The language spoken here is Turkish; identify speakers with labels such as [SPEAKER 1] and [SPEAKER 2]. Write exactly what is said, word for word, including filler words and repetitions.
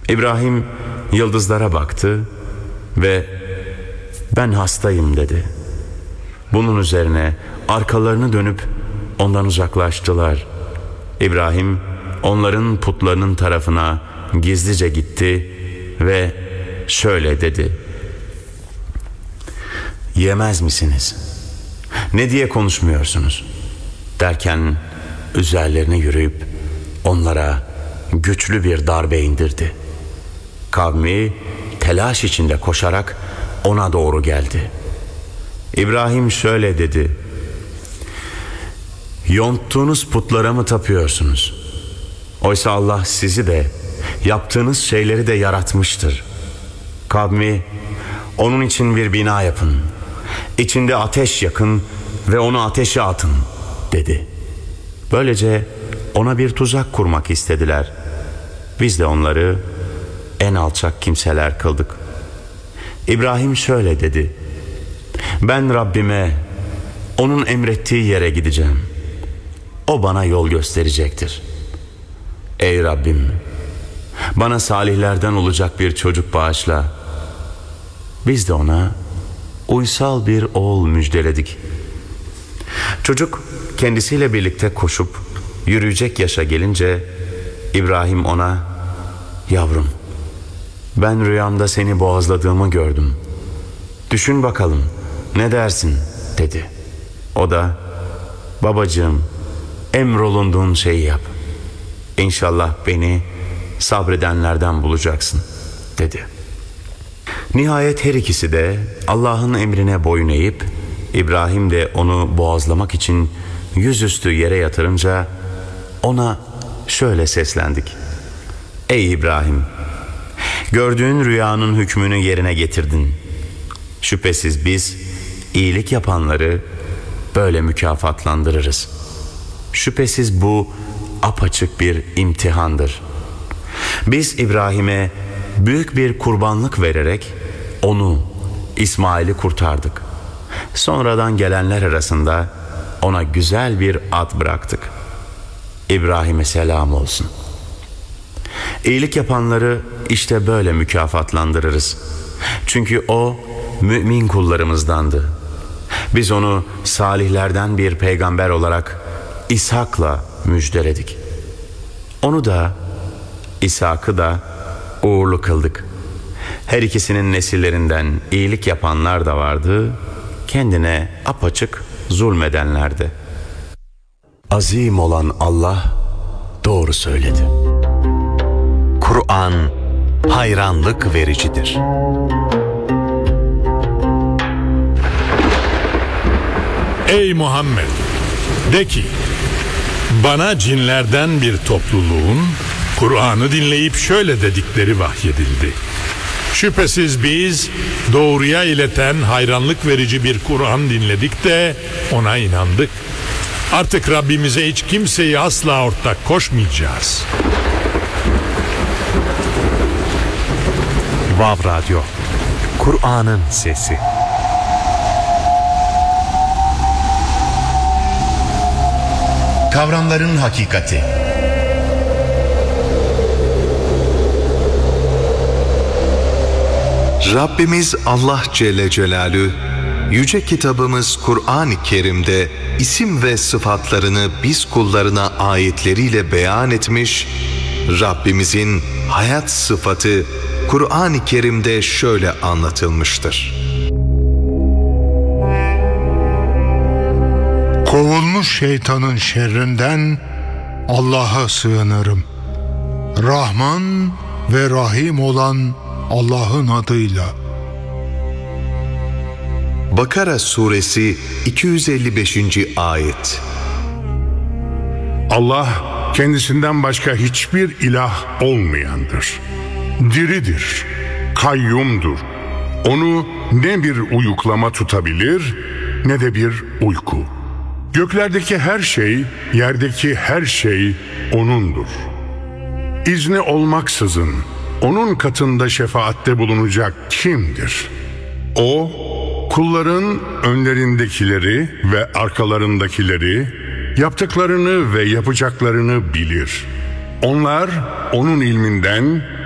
[SPEAKER 1] İbrahim yıldızlara baktı ve ben hastayım dedi. Bunun üzerine arkalarını dönüp ondan uzaklaştılar. İbrahim onların putlarının tarafına gizlice gitti ve şöyle dedi: "Yemez misiniz? Ne diye konuşmuyorsunuz?" derken üzerlerine yürüyüp onlara güçlü bir darbe indirdi. Kavmi telaş içinde koşarak ona doğru geldi. İbrahim şöyle dedi: "Yonttuğunuz putlara mı tapıyorsunuz? Oysa Allah sizi de yaptığınız şeyleri de yaratmıştır. Kavmi, onun için bir bina yapın, İçinde ateş yakın ve onu ateşe atın" dedi. Böylece ona bir tuzak kurmak istediler. Biz de onları en alçak kimseler kıldık. İbrahim şöyle dedi: "Ben Rabbime, onun emrettiği yere gideceğim. O bana yol gösterecektir. Ey Rabbim, bana salihlerden olacak bir çocuk bağışla." Biz de ona uysal bir oğul müjdeledik. Çocuk kendisiyle birlikte koşup yürüyecek yaşa gelince İbrahim ona, "Yavrum, ben rüyamda seni boğazladığımı gördüm. Düşün bakalım, ne dersin?" dedi. O da, "Babacığım, emrolunduğun şeyi yap. İnşallah beni sabredenlerden bulacaksın" dedi. Nihayet her ikisi de Allah'ın emrine boyun eğip İbrahim de onu boğazlamak için yüzüstü yere yatırınca ona şöyle seslendik: "Ey İbrahim, gördüğün rüyanın hükmünü yerine getirdin. Şüphesiz biz iyilik yapanları böyle mükafatlandırırız. Şüphesiz bu apaçık bir imtihandır. Biz İbrahim'e büyük bir kurbanlık vererek onu, İsmail'i kurtardık. Sonradan gelenler arasında ona güzel bir ad bıraktık. İbrahim'e selam olsun. İyilik yapanları işte böyle mükafatlandırırız. Çünkü o mümin kullarımızdandı. Biz onu salihlerden bir peygamber olarak İshak'la müjdeledik. Onu da, İshak'ı da uğurlu kıldık. Her ikisinin nesillerinden iyilik yapanlar da vardı, kendine apaçık zulmedenler de." Azim olan Allah doğru söyledi.
[SPEAKER 2] Kur'an hayranlık vericidir.
[SPEAKER 3] Ey Muhammed! De ki, bana cinlerden bir topluluğun Kur'an'ı dinleyip şöyle dedikleri vahyedildi: "Şüphesiz biz doğruya ileten hayranlık verici bir Kur'an dinledik de ona inandık. Artık Rabbimize hiç kimseyi asla ortak koşmayacağız."
[SPEAKER 2] Vav Radyo, Kur'an'ın sesi.
[SPEAKER 4] Kavramların hakikati.
[SPEAKER 5] Rabbimiz Allah Celle Celaluhu yüce kitabımız Kur'an-ı Kerim'de isim ve sıfatlarını biz kullarına ayetleriyle beyan etmiş. Rabbimizin hayat sıfatı Kur'an-ı Kerim'de şöyle anlatılmıştır:
[SPEAKER 6] "Kovulmuş şeytanın şerrinden Allah'a sığınırım. Rahman ve Rahim olan Allah'ın adıyla."
[SPEAKER 5] Bakara suresi iki yüz elli beşinci ayet.
[SPEAKER 7] Allah kendisinden başka hiçbir ilah olmayandır. Diridir, kayyumdur. Onu ne bir uyuklama tutabilir ne de bir uyku. Göklerdeki her şey, yerdeki her şey O'nundur. İzni olmaksızın O'nun katında şefaatte bulunacak kimdir? O, kulların önlerindekileri ve arkalarındakileri, yaptıklarını ve yapacaklarını bilir. Onlar O'nun ilminden